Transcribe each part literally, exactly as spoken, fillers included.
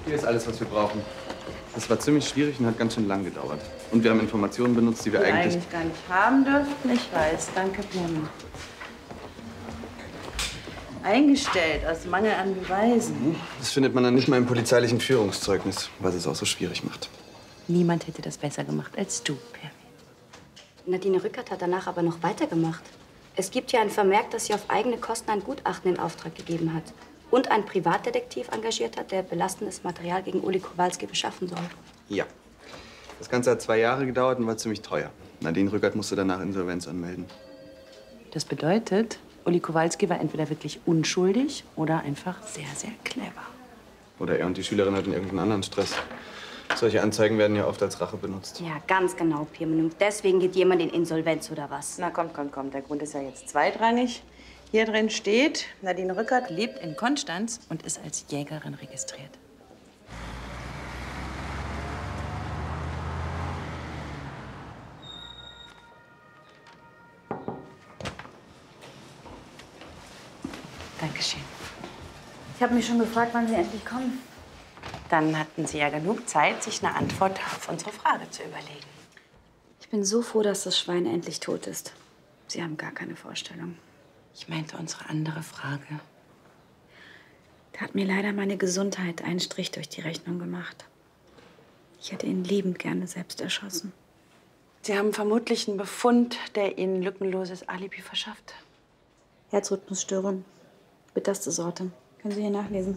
Hier ist alles, was wir brauchen. Das war ziemlich schwierig und hat ganz schön lang gedauert. Und wir haben Informationen benutzt, die wir die eigentlich... eigentlich gar nicht haben dürften. Ich weiß. Danke, Pim. Eingestellt, aus Mangel an Beweisen. Das findet man dann nicht mal im polizeilichen Führungszeugnis, was es auch so schwierig macht. Niemand hätte das besser gemacht als du, Perry. Nadine Rückert hat danach aber noch weitergemacht. Es gibt ja ein Vermerk, dass sie auf eigene Kosten ein Gutachten in Auftrag gegeben hat. Und einen Privatdetektiv engagiert hat, der belastendes Material gegen Uli Kowalski beschaffen soll. Ja. Das Ganze hat zwei Jahre gedauert und war ziemlich teuer. Nadine Rückert musste danach Insolvenz anmelden. Das bedeutet, Uli Kowalski war entweder wirklich unschuldig oder einfach sehr, sehr clever. Oder er und die Schülerin hatten irgendeinen anderen Stress. Solche Anzeigen werden ja oft als Rache benutzt. Ja, ganz genau, Pirmin. Und deswegen geht jemand in Insolvenz oder was? Na, kommt, kommt, kommt. Der Grund ist ja jetzt zweitrangig. Hier drin steht, Nadine Rückert lebt in Konstanz und ist als Jägerin registriert. Dankeschön. Ich habe mich schon gefragt, wann Sie endlich kommen. Dann hatten Sie ja genug Zeit, sich eine Antwort auf unsere Frage zu überlegen. Ich bin so froh, dass das Schwein endlich tot ist. Sie haben gar keine Vorstellung. Ich meinte unsere andere Frage. Da hat mir leider meine Gesundheit einen Strich durch die Rechnung gemacht. Ich hätte ihn liebend gerne selbst erschossen. Sie haben vermutlich einen Befund, der Ihnen lückenloses Alibi verschafft. Herzrhythmusstörung. Bitterste Sorte. Können Sie hier nachlesen.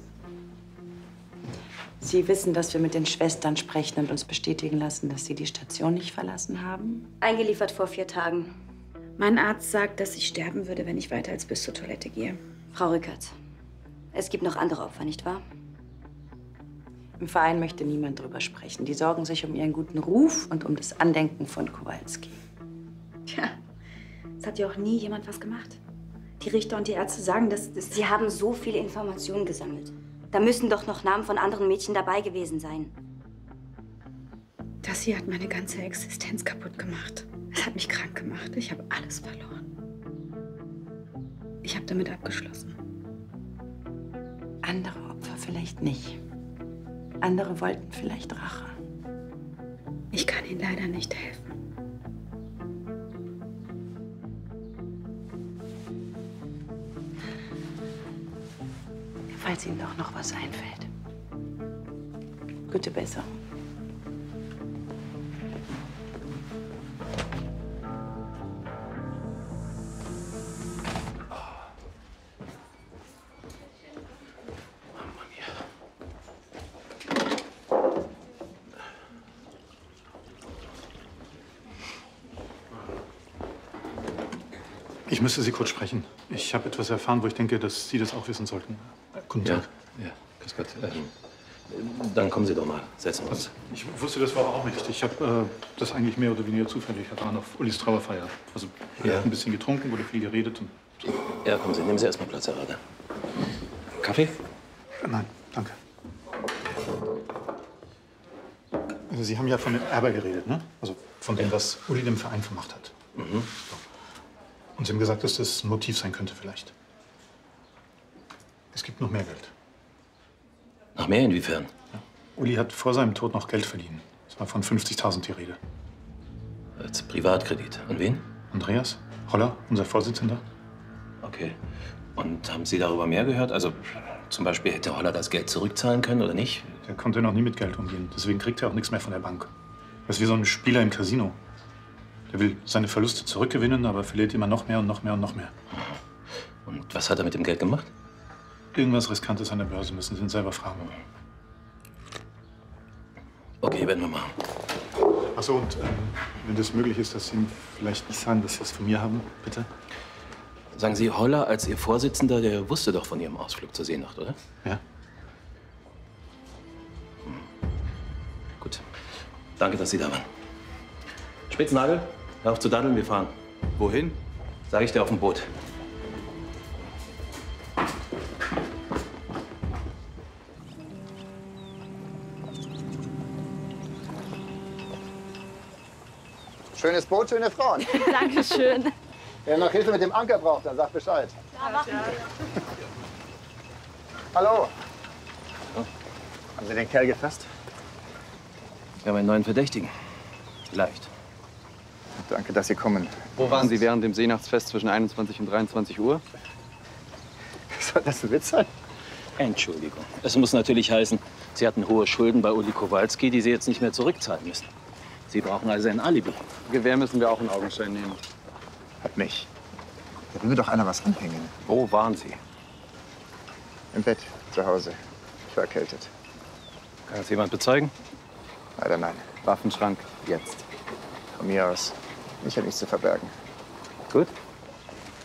Sie wissen, dass wir mit den Schwestern sprechen und uns bestätigen lassen, dass Sie die Station nicht verlassen haben? Eingeliefert vor vier Tagen. Mein Arzt sagt, dass ich sterben würde, wenn ich weiter als bis zur Toilette gehe. Frau Rückert, es gibt noch andere Opfer, nicht wahr? Im Verein möchte niemand drüber sprechen. Die sorgen sich um ihren guten Ruf und um das Andenken von Kowalski. Tja, es hat ja auch nie jemand was gemacht. Die Richter und die Ärzte sagen, dass... dass Sie haben so viele Informationen gesammelt. Da müssen doch noch Namen von anderen Mädchen dabei gewesen sein. Das hier hat meine ganze Existenz kaputt gemacht. Es hat mich krank gemacht. Ich habe alles verloren. Ich habe damit abgeschlossen. Andere Opfer vielleicht nicht. Andere wollten vielleicht Rache. Ich kann Ihnen leider nicht helfen. Falls Ihnen doch noch was einfällt. Gute Besserung. Ich müsste Sie kurz sprechen. Ich habe etwas erfahren, wo ich denke, dass Sie das auch wissen sollten. Guten Tag. Ja, ja, grüß Gott. Ähm, dann kommen Sie doch mal. Setzen wir uns. Ich wusste das war auch nicht. Ich habe äh, das eigentlich mehr oder weniger zufällig erfahren auf Ulis Trauerfeier. Also, er Ja. hat ein bisschen getrunken, wurde viel geredet. Und so. Ja, kommen Sie. Nehmen Sie erstmal Platz, Herr Rader. Kaffee? Äh, Nein, danke. Also, Sie haben ja von dem Erbe geredet, ne? Also von dem, was Uli dem Verein vermacht hat. Mhm. So. Und Sie haben gesagt, dass das ein Motiv sein könnte vielleicht. Es gibt noch mehr Geld. Noch mehr inwiefern? Ja. Uli hat vor seinem Tod noch Geld verliehen. Es war von fünfzigtausend die Rede. Als Privatkredit. An wen? Andreas Holler, unser Vorsitzender. Okay. Und haben Sie darüber mehr gehört? Also zum Beispiel, hätte Holler das Geld zurückzahlen können oder nicht? Der konnte noch nie mit Geld umgehen. Deswegen kriegt er auch nichts mehr von der Bank. Das ist wie so ein Spieler im Casino. Der will seine Verluste zurückgewinnen, aber verliert immer noch mehr und noch mehr und noch mehr. Und was hat er mit dem Geld gemacht? Irgendwas Riskantes an der Börse, müssen Sie ihn selber fragen. Okay, werden wir machen. Ach so, und ähm, wenn das möglich ist, dass Sie ihm vielleicht nicht sagen, dass Sie es von mir haben, bitte? Sagen Sie, Holler als Ihr Vorsitzender, der wusste doch von Ihrem Ausflug zur Seenacht, oder? Ja. Hm. Gut. Danke, dass Sie da waren. Spitznagel, hör auf zu daddeln, wir fahren. Wohin? Sag ich dir auf dem Boot. Schönes Boot, schöne Frauen. Dankeschön. Wer noch Hilfe mit dem Anker braucht, dann sagt Bescheid. Ja, machen wir. Hallo. Haben Sie den Kerl gefasst? Wir haben einen neuen Verdächtigen. Leicht. Danke, dass Sie kommen. Wo waren Sie während dem Seenachtsfest zwischen einundzwanzig und dreiundzwanzig Uhr? Soll das ein Witz sein? Entschuldigung. Es muss natürlich heißen, Sie hatten hohe Schulden bei Uli Kowalski, die Sie jetzt nicht mehr zurückzahlen müssen. Sie brauchen also ein Alibi. Gewehr müssen wir auch in Augenschein nehmen. Hat mich. Da will mir doch einer was anhängen. Wo waren Sie? Im Bett, zu Hause. Ich war erkältet. Kann das jemand bezeugen? Leider nein. Waffenschrank, jetzt. Von mir aus. Ich habe nichts zu verbergen.